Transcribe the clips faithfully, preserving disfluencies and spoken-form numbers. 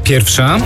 Pierwsza.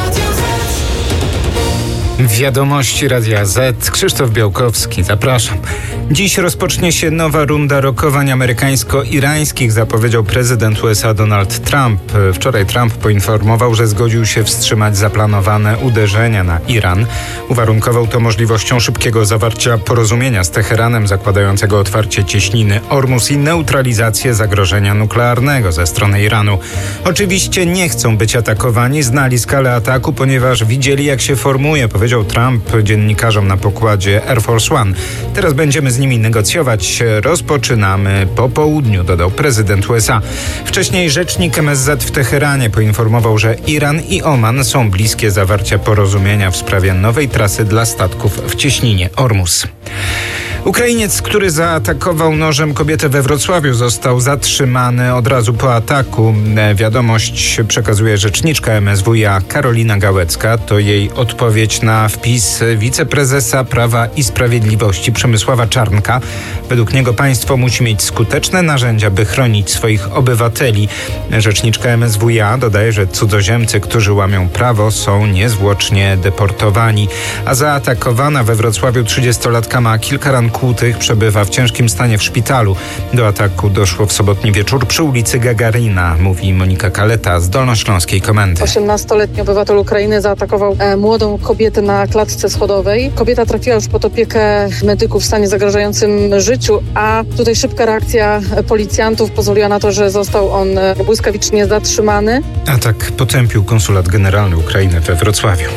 Wiadomości Radia Z. Krzysztof Białkowski, zapraszam. Dziś rozpocznie się nowa runda rokowań amerykańsko-irańskich, zapowiedział prezydent U S A Donald Trump. Wczoraj Trump poinformował, że zgodził się wstrzymać zaplanowane uderzenia na Iran. Uwarunkował to możliwością szybkiego zawarcia porozumienia z Teheranem zakładającego otwarcie cieśniny Ormus i neutralizację zagrożenia nuklearnego ze strony Iranu. Oczywiście nie chcą być atakowani, znali skalę ataku, ponieważ widzieli, jak się formuje, powiedział Trump dziennikarzom na pokładzie Air Force One. Teraz będziemy z nimi negocjować. Rozpoczynamy po południu, dodał prezydent U S A. Wcześniej rzecznik M S Z w Teheranie poinformował, że Iran i Oman są bliskie zawarcia porozumienia w sprawie nowej trasy dla statków w cieśninie Ormus. Ukrainiec, który zaatakował nożem kobietę we Wrocławiu, został zatrzymany od razu po ataku. Wiadomość przekazuje rzeczniczka M S W iA Karolina Gałecka. To jej odpowiedź na wpis wiceprezesa Prawa i Sprawiedliwości Przemysława Czarnka. Według niego państwo musi mieć skuteczne narzędzia, by chronić swoich obywateli. Rzeczniczka M S W iA dodaje, że cudzoziemcy, którzy łamią prawo, są niezwłocznie deportowani. A zaatakowana we Wrocławiu trzydziestolatka ma kilka ran kłutych, przebywa w ciężkim stanie w szpitalu. Do ataku doszło w sobotni wieczór przy ulicy Gagarina, mówi Monika Kaleta z Dolnośląskiej Komendy. osiemnastoletni obywatel Ukrainy zaatakował e, młodą kobietę na klatce schodowej. Kobieta trafiła już pod opiekę medyków w stanie zagrażającym życiu, a tutaj szybka reakcja policjantów pozwoliła na to, że został on e, błyskawicznie zatrzymany. Atak potępił konsulat generalny Ukrainy we Wrocławiu.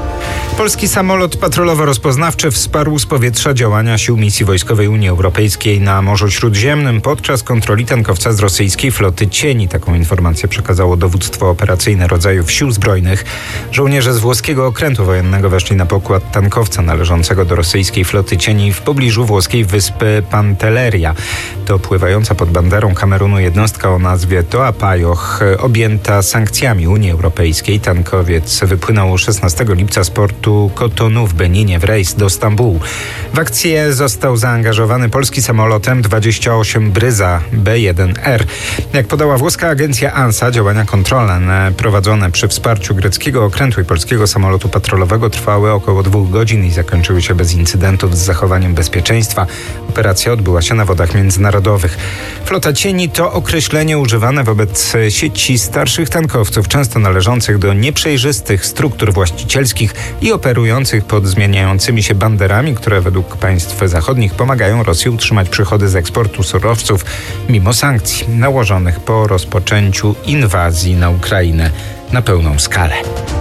Polski samolot patrolowo-rozpoznawczy wsparł z powietrza działania sił misji wojskowej Unii Europejskiej na Morzu Śródziemnym podczas kontroli tankowca z rosyjskiej floty Cieni. Taką informację przekazało dowództwo operacyjne rodzajów sił zbrojnych. Żołnierze z włoskiego okrętu wojennego weszli na pokład tankowca należącego do rosyjskiej floty Cieni w pobliżu włoskiej wyspy Pantelleria. To pływająca pod banderą Kamerunu jednostka o nazwie Toa Payoh, objęta sankcjami Unii Europejskiej. Tankowiec wypłynął szesnastego lipca z portu Kotonu w Beninie w rejs do Stambułu. W akcję został zaangażowany polski samolot M dwadzieścia osiem Bryza B jeden R. Jak podała włoska agencja ANSA, działania kontrolne prowadzone przy wsparciu greckiego okrętu i polskiego samolotu patrolowego trwały około dwóch godzin i zakończyły się bez incydentów z zachowaniem bezpieczeństwa. Operacja odbyła się na wodach międzynarodowych. Flota Cieni to określenie używane wobec sieci starszych tankowców, często należących do nieprzejrzystych struktur właścicielskich i operujących pod zmieniającymi się banderami, które według państw zachodnich pomagają Rosji utrzymać przychody z eksportu surowców mimo sankcji nałożonych po rozpoczęciu inwazji na Ukrainę na pełną skalę.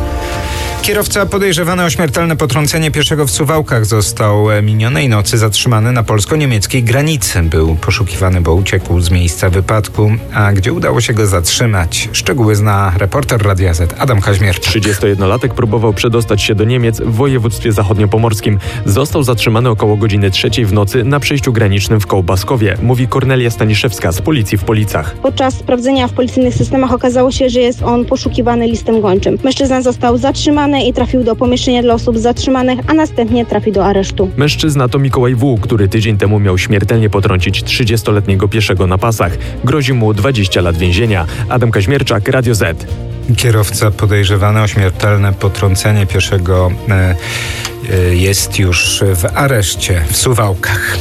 Kierowca podejrzewany o śmiertelne potrącenie pieszego w Suwałkach został minionej nocy zatrzymany na polsko-niemieckiej granicy. Był poszukiwany, bo uciekł z miejsca wypadku, a gdzie udało się go zatrzymać? Szczegóły zna reporter Radia Z Adam Kaźmierczak. trzydziestojednolatek próbował przedostać się do Niemiec w województwie zachodniopomorskim. Został zatrzymany około godziny trzeciej w nocy na przejściu granicznym w Kołbaskowie, mówi Kornelia Staniszewska z policji w Policach. Podczas sprawdzenia w policyjnych systemach okazało się, że jest on poszukiwany listem gończym. Mężczyzna został zatrzymany i trafił do pomieszczenia dla osób zatrzymanych, a następnie trafił do aresztu. Mężczyzna to Mikołaj W., który tydzień temu miał śmiertelnie potrącić trzydziestoletniego pieszego na pasach. Grozi mu dwadzieścia lat więzienia. Adam Kaźmierczak, Radio Z. Kierowca podejrzewany o śmiertelne potrącenie pieszego e, e, jest już w areszcie w Suwałkach.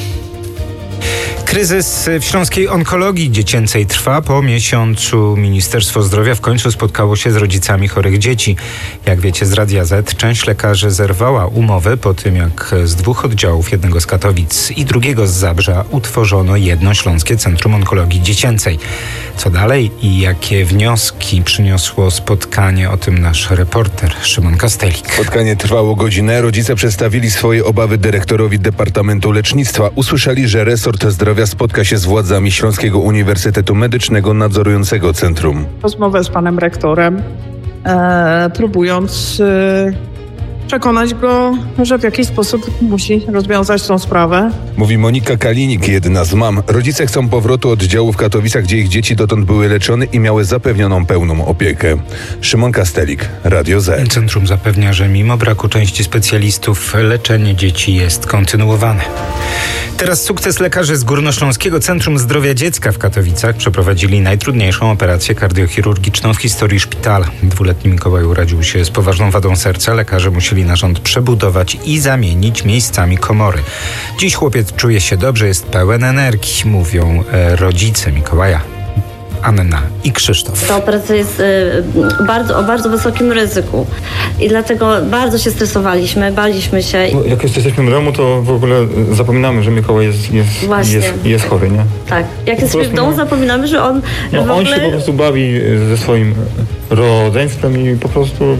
Kryzys w śląskiej onkologii dziecięcej trwa. Po miesiącu Ministerstwo Zdrowia w końcu spotkało się z rodzicami chorych dzieci. Jak wiecie z Radia Z, część lekarzy zerwała umowy po tym, jak z dwóch oddziałów, jednego z Katowic i drugiego z Zabrza, utworzono jedno Śląskie Centrum Onkologii Dziecięcej. Co dalej i jakie wnioski przyniosło spotkanie, o tym nasz reporter Szymon Kastelik. Spotkanie trwało godzinę. Rodzice przedstawili swoje obawy dyrektorowi Departamentu Lecznictwa. Usłyszeli, że resort zdrowia spotka się z władzami Śląskiego Uniwersytetu Medycznego nadzorującego centrum. Rozmowę z panem rektorem, e, próbując e, przekonać go, że w jakiś sposób musi rozwiązać tą sprawę. Mówi Monika Kalinik, jedna z mam. Rodzice chcą powrotu oddziału w Katowicach, gdzie ich dzieci dotąd były leczone i miały zapewnioną pełną opiekę. Szymon Kastelik, Radio Z. Centrum zapewnia, że mimo braku części specjalistów leczenie dzieci jest kontynuowane. Teraz sukces lekarzy z Górnośląskiego Centrum Zdrowia Dziecka w Katowicach. Przeprowadzili najtrudniejszą operację kardiochirurgiczną w historii szpitala. Dwuletni Mikołaj urodził się z poważną wadą serca. Lekarze musieli narząd przebudować i zamienić miejscami komory. Dziś chłopiec czuje się dobrze, jest pełen energii, mówią e, rodzice Mikołaja. Anna i Krzysztof. Ta operacja jest y, bardzo, o bardzo wysokim ryzyku i dlatego bardzo się stresowaliśmy, baliśmy się. No, jak jesteśmy w domu, to w ogóle zapominamy, że Mikołaj jest, jest, jest, jest chory, nie? Tak. Jak po jesteśmy w domu, zapominamy, że on no, w ogóle... On się po prostu bawi ze swoim rodzeństwem i po prostu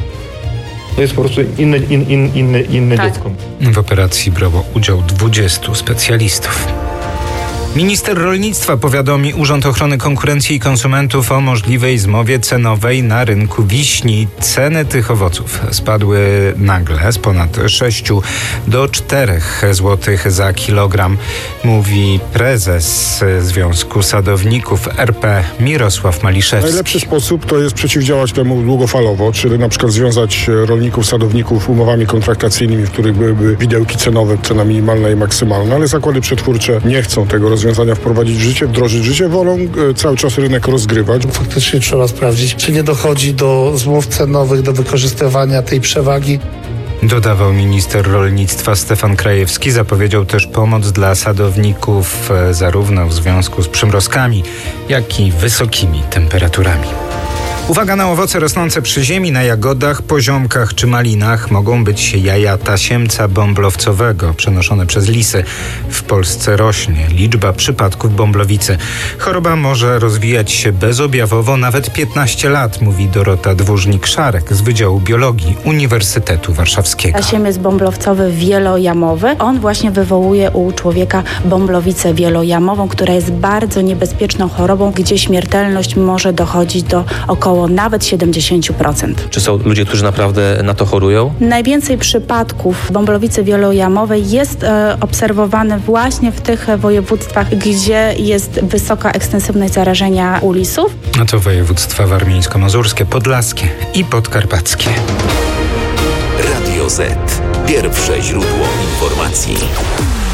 to jest po prostu inne, in, in, inne, inne tak. dziecko. W operacji brało udział dwudziestu specjalistów. Minister rolnictwa powiadomi Urząd Ochrony Konkurencji i Konsumentów o możliwej zmowie cenowej na rynku wiśni. Ceny tych owoców spadły nagle z ponad sześciu do czterech złotych za kilogram, mówi prezes Związku Sadowników R P Mirosław Maliszewski. Najlepszy sposób to jest przeciwdziałać temu długofalowo, czyli na przykład związać rolników, sadowników umowami kontraktacyjnymi, w których byłyby widełki cenowe, cena minimalna i maksymalna, ale zakłady przetwórcze nie chcą tego rozwiązania wprowadzić w życie, wdrożyć w życie, wolą e, cały czas rynek rozgrywać. Faktycznie trzeba sprawdzić, czy nie dochodzi do zmów cenowych, do wykorzystywania tej przewagi. Dodawał minister rolnictwa Stefan Krajewski. Zapowiedział też pomoc dla sadowników e, zarówno w związku z przymrozkami, jak i wysokimi temperaturami. Uwaga na owoce rosnące przy ziemi, na jagodach, poziomkach czy malinach mogą być jaja tasiemca bąblowcowego przenoszone przez lisy. W Polsce rośnie liczba przypadków bąblowicy. Choroba może rozwijać się bezobjawowo nawet piętnaście lat, mówi Dorota Dwórznik-Szarek z Wydziału Biologii Uniwersytetu Warszawskiego. Tasiemiec bąblowcowy wielojamowy, on właśnie wywołuje u człowieka bąblowicę wielojamową, która jest bardzo niebezpieczną chorobą, gdzie śmiertelność może dochodzić do około nawet siedemdziesiąt procent. Czy są ludzie, którzy naprawdę na to chorują? Najwięcej przypadków bąblowicy wielojamowej jest e, obserwowane właśnie w tych województwach, gdzie jest wysoka ekstensywność zarażenia u lisów. A to województwa warmińsko-mazurskie, podlaskie i podkarpackie. Radio Z. Pierwsze źródło informacji.